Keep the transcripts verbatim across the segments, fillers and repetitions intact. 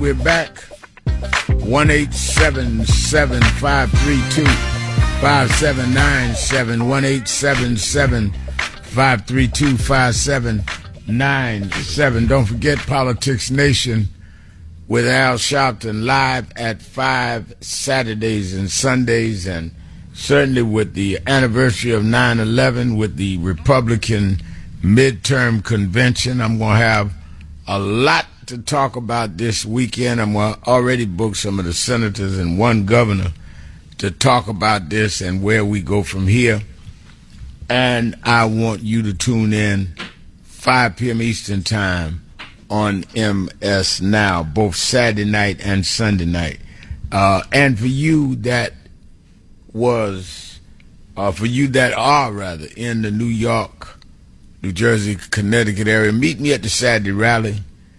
we're back. one eight seven seven, five three two, five seven nine seven. one eight seven seven, five three two, five seven nine seven. Don't forget Politics Nation with Al Sharpton live at five Saturdays and Sundays, and certainly with the anniversary of nine eleven, with the Republican midterm convention. I'm going to have a lot to talk about this weekend. I'm going to already book some of the senators and one governor to talk about this and where we go from here. And I want you to tune in five p.m. Eastern Time on M S Now, both Saturday night and Sunday night. Uh, and for you that was, uh, for you that are rather in the New York, New Jersey, Connecticut area, meet me at the Saturday rally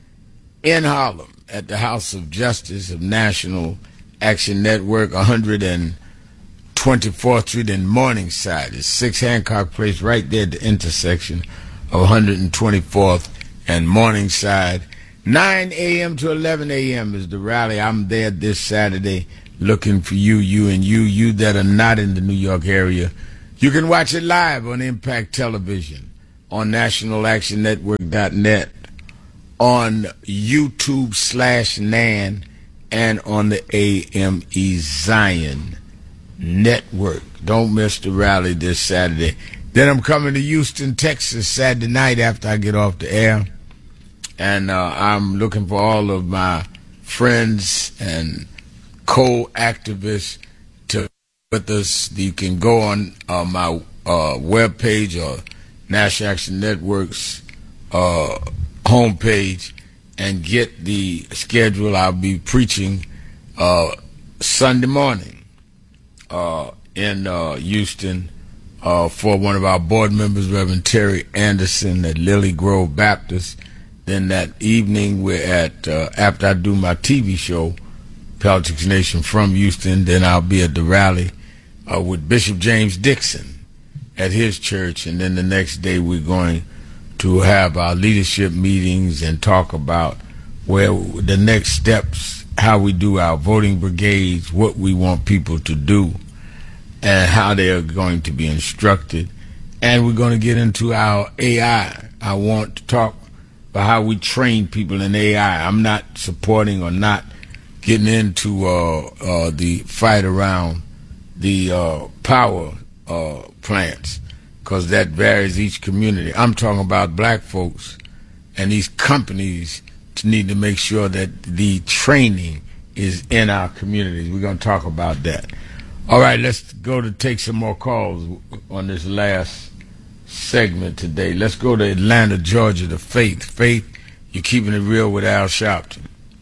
in Harlem at the House of Justice of National Action Network, one hundred twenty-fourth Street in Morningside. It's six Hancock Place, right there at the intersection of one hundred twenty-fourth and Morningside. nine a.m. to eleven a.m. is the rally. I'm there this Saturday looking for you, you and you, you that are not in the New York area. You can watch it live on Impact Television, on national action network dot net, on YouTube slash Nan, and on the A M E Zion Network. Don't miss the rally this Saturday. Then I'm coming to Houston, Texas, Saturday night after I get off the air. And uh, I'm looking for all of my friends and co-activists to with us. You can go on uh, my uh, webpage or National Action Network's uh, homepage and get the schedule. I'll be preaching uh, Sunday morning uh, in uh, Houston uh, for one of our board members, Reverend Terry Anderson at Lily Grove Baptist. Then that evening, we're at, uh, after I do my T V show, Politics Nation from Houston, then I'll be at the rally uh, with Bishop James Dixon at his church. And then the next day, we're going to have our leadership meetings and talk about where the next steps, how we do our voting brigades, what we want people to do, and how they are going to be instructed. And we're going to get into our A I. I want to talk about how we train people in A I. I'm not supporting or not getting into uh, uh, the fight around the uh, power uh, plants, because that varies each community. I'm talking about black folks, and these companies need to make sure that the training is in our communities. We're going to talk about that. All right, let's go to take some more calls on this last segment today. Let's go to Atlanta, Georgia, to Faith. Faith, you're keeping it real with Al Sharpton.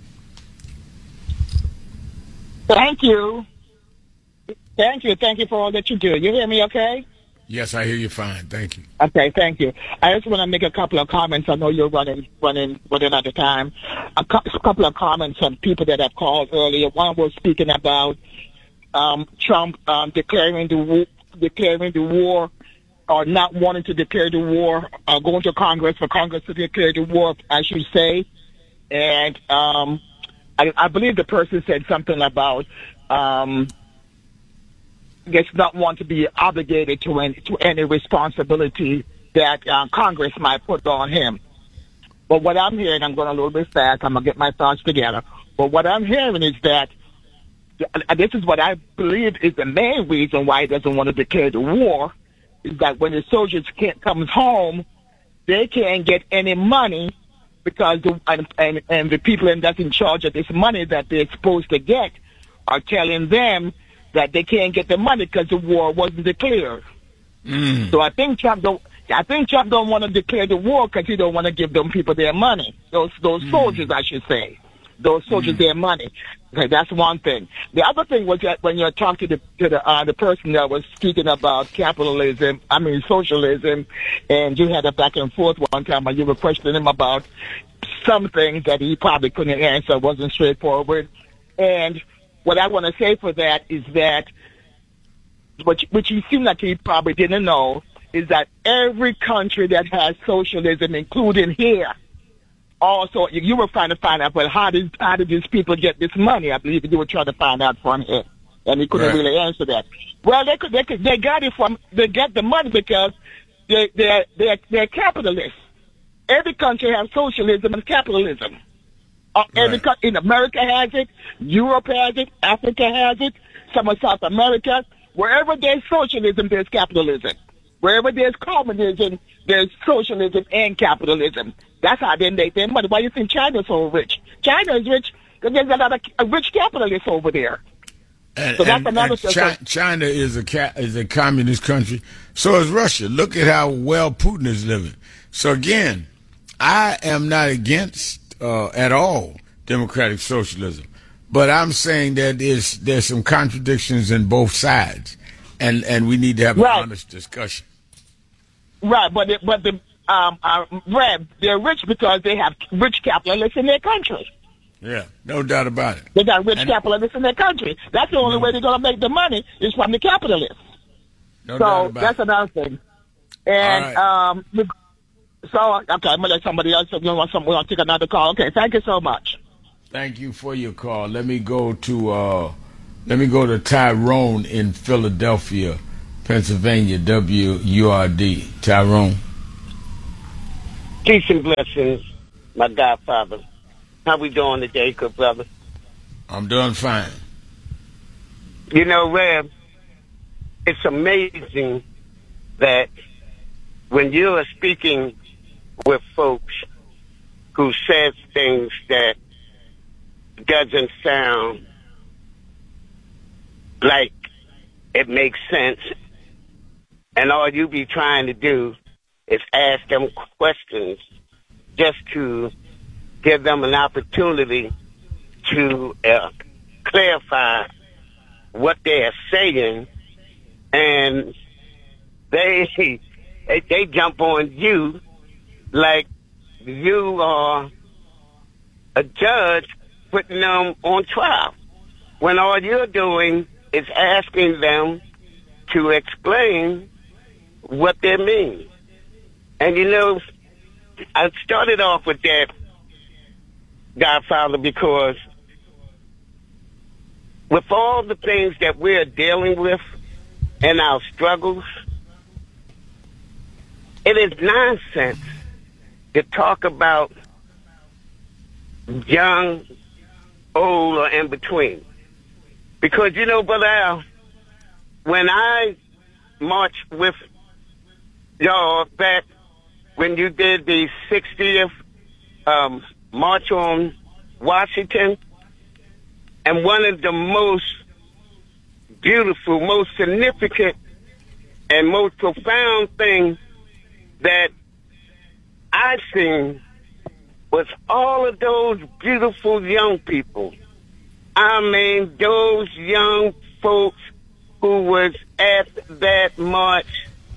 Thank you. Thank you. Thank you for all that you do. You hear me okay? Yes, I hear you fine. Thank you. Okay, thank you. I just want to make a couple of comments. I know you're running running, running out of time. A, cu- a couple of comments on people that have called earlier. One was speaking about um, Trump um, declaring the war, declaring the war, or not wanting to declare the war, uh, going to Congress for Congress to declare the war, I should say. And um, I, I believe the person said something about um, I guess not want to be obligated to any, to any responsibility that uh, Congress might put on him. But what I'm hearing, I'm going a little bit fast, I'm going to get my thoughts together. But what I'm hearing is that, and this is what I believe is the main reason why he doesn't want to declare the war, is that when the soldiers can't come home, they can't get any money because the, and, and, and the people that's in charge of this money that they're supposed to get are telling them that they can't get the money because the war wasn't declared. Mm. So I think Trump don't. I think Trump don't want to declare the war because he don't want to give them people their money. Those those mm. soldiers, I should say, those soldiers mm. their money. Okay, that's one thing. The other thing was that when you talked to the to the uh, the person that was speaking about capitalism, I mean socialism, and you had a back and forth one time, and you were questioning him about some things that he probably couldn't answer, wasn't straightforward, and what I want to say for that is that, which, which he seemed like he probably didn't know, is that every country that has socialism, including here, also, you, you were trying to find out, well, how did how did these people get this money? I believe you were trying to find out from him, and he couldn't Right. really answer that. Well, they could, they could, they got it from, they get the money because they they they they're capitalists. Every country has socialism and capitalism. Uh, every Right. co- in America has it, Europe has it, Africa has it, some of South America. Wherever there's socialism, there's capitalism. Wherever there's communism, there's socialism and capitalism. That's how they make their money. Why do you think China's so rich? China is rich because there's a lot of uh, rich capitalists over there. And, So that's and- another and thing. Chi- China is a ca- is a communist country. So is Russia. Look at how well Putin is living. So again, I am not against uh, at all democratic socialism, but I'm saying that there's there's some contradictions in both sides, and and we need to have Right. an honest discussion. Right, but it, but the um, uh, Rev, they're rich because they have rich capitalists in their country. Yeah, no doubt about it. They got rich And- capitalists in their country. That's the only No. way they're going to make the money is from the capitalists. No doubt So about that's it. another thing. And All um, the- so okay, I'm gonna let somebody else. If you want some, we'll take another call. Okay, thank you so much. Thank you for your call. Let me go to uh, let me go to Tyrone in Philadelphia, Pennsylvania. W U R D. Tyrone. Peace and blessings, my godfather. How we doing today, good brother? I'm doing fine. You know, Rev, it's amazing that when you are speaking with folks who says things that doesn't sound like it makes sense, and all you be trying to do is ask them questions just to give them an opportunity to uh, clarify what they're saying, and they, they they jump on you like you are a judge putting them on trial, when all you're doing is asking them to explain what they mean. And you know, I started off with that, Godfather, because with all the things that we're dealing with and our struggles, it is nonsense to talk about young, old, or in between. Because, you know, Brother Al, when I marched with y'all back when you did the sixtieth um, March on Washington, and one of the most beautiful, most significant, and most profound things that I seen was all of those beautiful young people. I mean, those young folks who was at that march.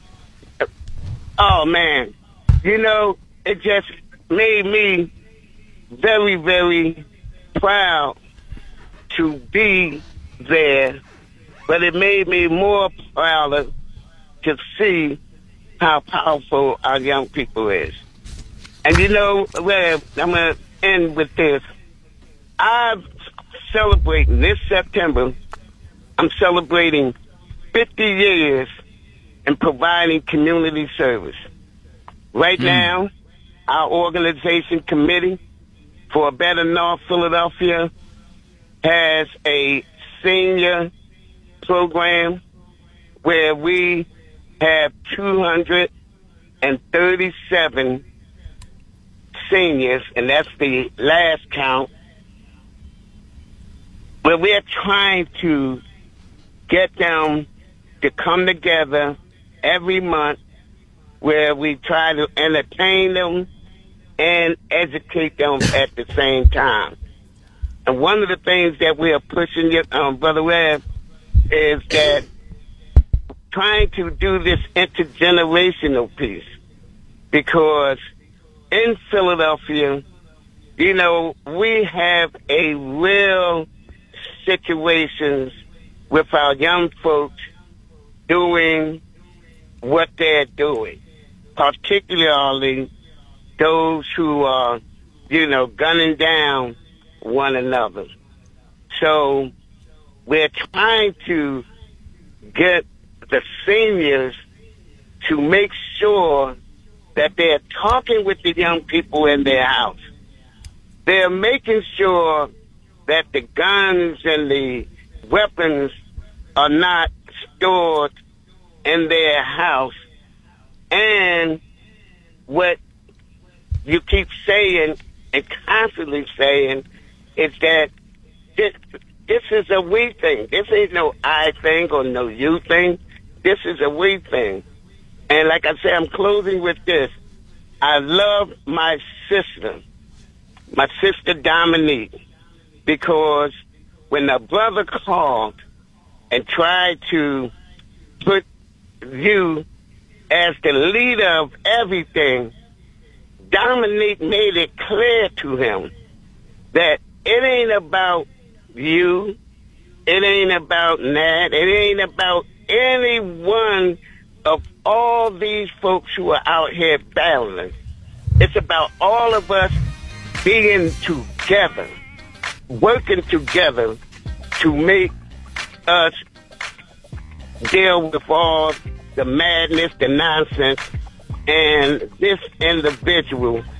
Oh, man. You know, it just made me very, very proud to be there, but it made me more prouder to see how powerful our young people is. And you know, well, I'm going to end with this. I'm celebrating this September, I'm celebrating fifty years in providing community service. Right Mm. now, our organization committee for a Better North Philadelphia has a senior program where we have two hundred thirty-seven seniors, and that's the last count, where we're trying to get them to come together every month, where we try to entertain them and educate them at the same time. And one of the things that we are pushing, um, Brother Webb, is that trying to do this intergenerational piece, because in Philadelphia, you know, we have a real situations with our young folks doing what they're doing, particularly those who are you know, gunning down one another. So we're trying to get the seniors to make sure that they're talking with the young people in their house. They're making sure that the guns and the weapons are not stored in their house. And what you keep saying and constantly saying is that this, this is a we thing. This ain't no I thing or no you thing. This is a we thing. And like I said, I'm closing with this. I love my sister, my sister Dominique, because when a brother called and tried to put you as the leader of everything, Dominique made it clear to him that it ain't about you, it ain't about Nat, it ain't about any one of all these folks who are out here battling. It's about all of us being together, working together to make us deal with all the madness, the nonsense, and this individual